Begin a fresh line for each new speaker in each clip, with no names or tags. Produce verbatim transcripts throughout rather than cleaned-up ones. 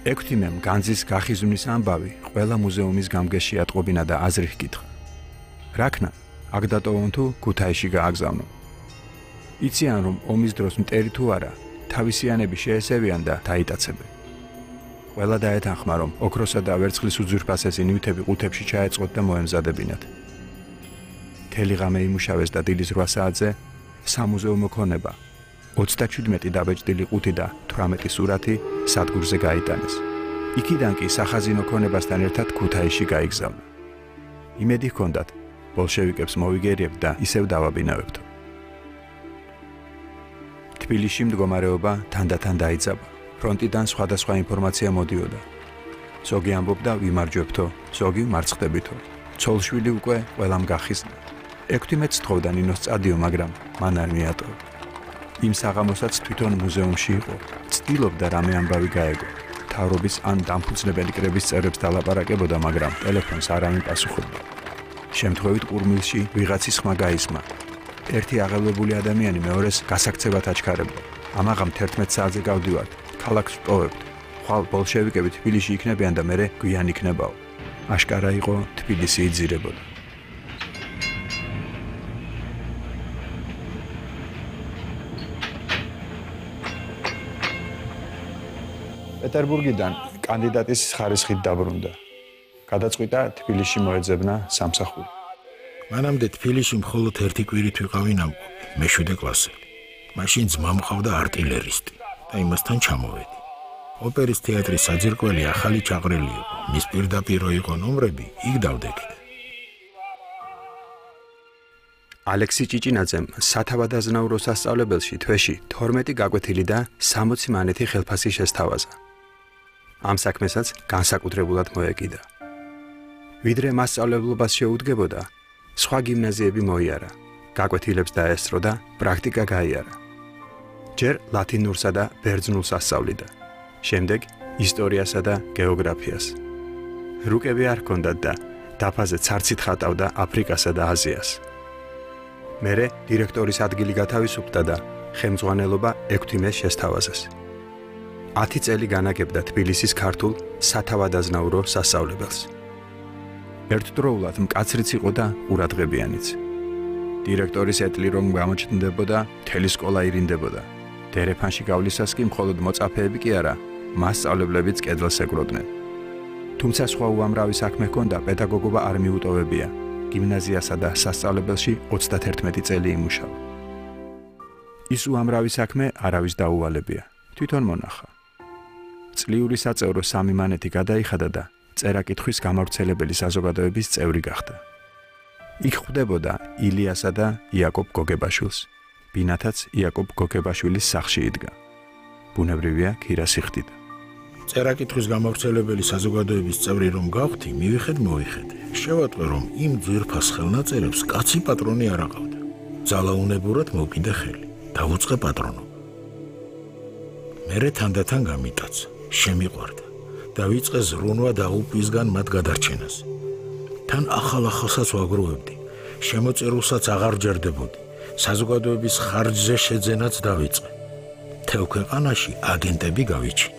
ექვთიმემ განძის გახიზვნის ამბავი ყველა მუზეუმის გამგეში ატყობინა და აზრი ჰკითხა. რაქნა, აქ დატოვონ თუ ქუთაისში გააგზავნო. იციან რომ ომის დროს მტერი თუ არა, თავისიანები შეესევიან და დაიტაცებენ. ყველა დაეთანხმა რომ ოქროსა და ვერცხლის უძვირფასესი ნივთები ყუთებში ჩაეწყოთ და მოემზადებინათ. მთელი ღამე იმუშავეს და დილის რვა საათზე სამუზეუმო ქონება ოცდაჩვიდმეტი დაბეჭდილი ყუთი და თვრამეტი სურათი სადგურზე გაიტანეს. იქიდან კი სახაზინო ქონებასთან ერთად ქუთაისში გაიგზავნა. იმედი ჰქონდათ, ბოლშევიკებს მოვიგერიებთ და ისევ დავაბინავებთო. თბილისში მდგომარეობა თანდათან დაიძაბა. ფრონტიდან სხვადასხვა ინფორმაცია მოდიოდა. ზოგი ამბობდა ვიმარჯვებთო, ზოგი მარცხდებითო. ცოლშვილი უკვე ყველამ გახიზნა. ექვთიმეც თხოვდა ნინოს წადიო, მაგრამ მან არ მიატოვა. იმ საღამოსაც თვითონ მუზეუმში იყო. ცდილობდა რამე ამბავი გაეგო. მთავრობის ან დამფუძნებელი კრების წევრებს დალაპარაკებოდა, მაგრამ ტელეფონს არავინ პასუხობდა. შემთხვევით ყურმილში ვიღაცის ხმა გაისმა. ერთი აღელვებული ადამიანი მეორეს გასაქცევად აჩქარებდა. ამაღამ თერთმეტ საათზე გავდივართ. ქალაქს ვტოვებთ. ხვალ ბოლშევიკები თბილისში იქნებიან და მერე გვიან იქნებაო. აშკარა იყო თბილისი იძირებოდა. პეტერბურგიდან კანდიდატის ხარისხით დაბრუნდა. გადაწყვიტა თბილისში მოეძებნა სამსახური.
მანამდე თბილისში მხოლოდ ერთი კვირით ვიყავი ნამყოფი, მეშვიდე კლასელი. მაშინ ძმა მყავდა არტილერისტი და იმასთან ჩამოვედი. ოპერის თეატრის საძირკველი ახალი ჩაყრილი იყო. მის პირდაპირ იყო ნომრები, იქ დავდექით.
ალექსი ჭიჭინაძემ სათავადაზნაურო სასწავლებელში თვეში თორმეტი გაკვეთილი და სამოცი მანეთი ხელფასი შესთავაზა. ამ საქმესაც განსაკუთრებულად მოეკიდა. ვიდრე მასწავლებლობას შეუდგებოდა, სხვა გიმნაზიები მოიარა, გაკვეთილებს დაესწრო და პრაქტიკა გაიარა. ჯერ ლათინურსა და ბერძნულს ასწავლიდა, შემდეგ ისტორიასა და გეოგრაფიას. რუკები არ ჰქონდათ და დაფაზე ცარცით ხატავდა აფრიკასა და აზიას. მერე დირექტორის ადგილი გათავისუფლდა და ხელმძღვანელობა ექვთიმეს შესთავაზეს. ათი წელი განაგებდა თბილისის ქართულ სათავადაზნაურო სასწავლებელს. ერთდროულად მკაცრიც იყო და ყურადღებიანიც. დირექტორის ეტლი რომ გამოჩნდებოდა, მთელი სკოლა ირინდებოდა. დერეფანში გავლისას კი მხოლოდ მოწაფეები კი არა, მასწავლებლებიც კედელს ეკვროდნენ. თუმცა სხვა უამრავი საქმე ჰქონდა, პედაგოგობა არ მიუტოვებია. გიმნაზიასა და სასწავლებელში ოცდათერთმეტი წელი იმუშავა. ის უამრავი საქმე არავის დაუვალებია, თვითონ მონახა. წლიური საწევრო სამი მანეთი გადაიხადა და წერა-კითხვის გამავრცელებელი საზოგადოების წევრი გახდა. იქ ხვდებოდა ილიასა და იაკობ გოგებაშვილს, ბინათაც იაკობ გოგებაშვილის სახლში იდგა. ბუნებრივია ქირა სიხდიდა.
წერა-კითხვის გამავრცელებელი საზოგადოების წევრი რომ გავხდი, მივიხედ მოვიხედ. შევატყვე რომ იმ ძვირფას ხელნაწერებს კაცი პატრონი არ აყავდა. ძალაუნებურად მოვკიდე ხელი, დავუწყე პატრონობა. მერე თანდათან გამიტაცა, შემიყვარდა. დავიწყე ზრუნვა დაღუპვისგან მათ გადარჩენას. თან ახალ-ახალსაც ვაგროვებდი, შემოწერულსაც აღარ ჯერდებოდი, საზოგადოების ხარჯზე შეძენაც დავიწყე. მთელ ქვეყანაში აგენტები გავიჩინე.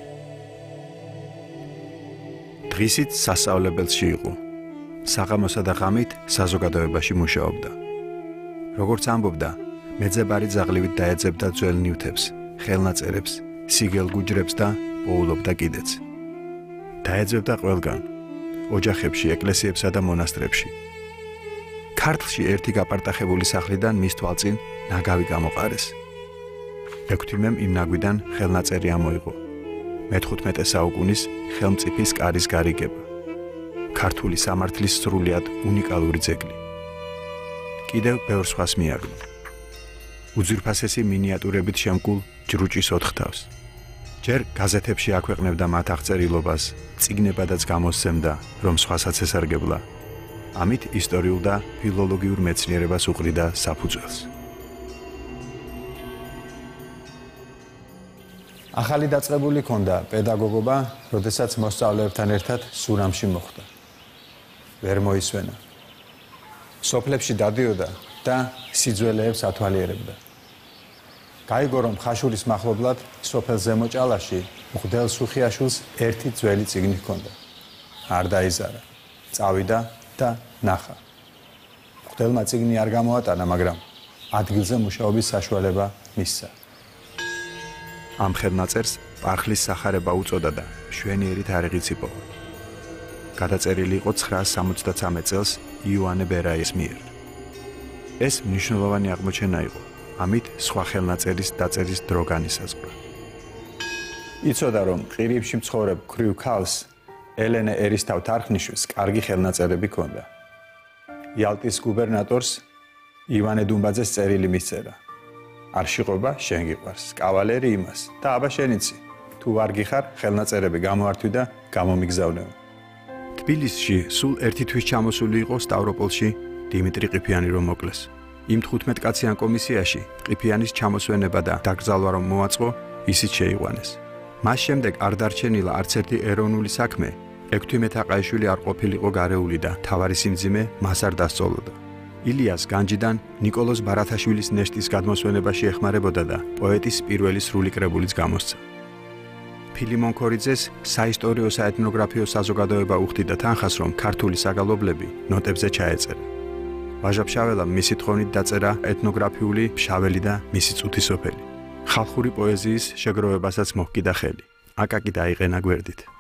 დღისით სასწავლებელში იყო. საღამოსა და ღამით საზოგადოებაში მუშაობდა. როგორც ამბობდა, მეძებარი ძაღლივით დაეძებდა ძველ ნივთებს, ხელნაწერებს, სიგელგუჯრებს და პოულობდა კიდეც. დაეძებდა ყველგან, ოჯახებში, ეკლესიებსა და მონასტრებში. ქართლში ერთი გაპარტახებული სახლიდან მის თვალწინ ნაგავი გამოყარეს. ექვთიმემ იმ ნაგვიდან ხელნაწერი ამოიღო. მეთხუთმეტე საუკუნის ხელმწიფის კარის გარიგება. ქართული სამართლის სრულიად უნიკალური ძეგლი. კიდევ ბევრ სხვას მიაგნო. უძვირფასესი მინიატურებით შემკულ ჯრუჭის ოთხთავს. ჯერ გაზეთებში აქვეყნებდა მათ აღწერილობას, წიგნებადაც გამოსცემდა, რომ სხვასაც ესარგებლა. ამით ისტორიულ და ფილოლოგიურ მეცნიერებას უყრიდა საფუძველს. ახალი დაწყებული ჰქონდა პედაგოგობა, როდესაც მოსწავლეებთან ერთად სურამში მოხვდა. ვერ მოისვენა. სოფლებში დადიოდა და სიძველეებს ათვალიერებდა. გაიგო რომ ხაშურის მახლობლად სოფელ ზემოჭალაში მღვდელ სუხიაშვილს ერთი ძველი წიგნი ჰქონდა. არ დაიზარა. წავიდა და ნახა. მღვდელმა წიგნი არ გამოატანა, მაგრამ ადგილზე მუშაობის საშუალება მისცა. ამ ხელნაწერს პარხლის სახარება უწოდა და მშვენიერი თარიღიც იპოვა. გადაწერილი იყო ცხრაას სამოცდაცამეტ წელს იოანე ბერაის მიერ. ეს მნიშვნელოვანი აღმოჩენა იყო. ამით სხვა ხელნაწერის დაწერის დრო განისაზღვრა. იცოდა რომ ყირიმში მცხოვრებ ქვრივ ქალს ელენე ერისთავ თარხნიშვილს კარგი ხელნაწერები ჰქონდა. იალტის გუბერნატორს ივანე დუმბაძეს წერილი მისწერა. არ შიყვება, შენ გიყვარს, კავალერი იმას და აბა შენიცი. თუ არ გიხარ, ხელნაწერები გამოართვი და გამომიგზავნეო. თბილისში სულ ერთი თვის ჩამოსული იყო სტავროპოლში დიმიტრი ყიფიანი რომ მოკლეს. იმ თხუთმეტ კაციან კომისიაში ყიფიანის ჩამოსვენება და დაკრძალვა რომ მოაწყო, ისიც შეიყვანეს. მას შემდეგ არ დარჩენილა არც ერთი ეროვნული საქმე, ექვთი მეთაყაიშვილი არ ყოფილიყო გარეული და თავარი სიმძიმე მას არ დასწოლოდა. ილიას განჯიდან ნიკოლოზ ბარათაშვილის ნეშტის გადმოსვენებაში ეხმარებოდა და პოეტის პირველი სრული კრებულიც გამოსცა. ფილიმონ ქორიძეს საისტორიო საეთნოგრაფიო საზოგადოება უხდიდა თანხას, რომ ქართული საგალობლები ნოტებზე ჩაეწერა. ვაჟა-ფშაველამ მისი თხოვნით დაწერა ეთნოგრაფიული ფშაველი და მისი წუთი სოფელი. ხალხური პოეზიის შეგროვებასაც მოჰკიდა ხელი. აკაკი დაიყენა გვერდით.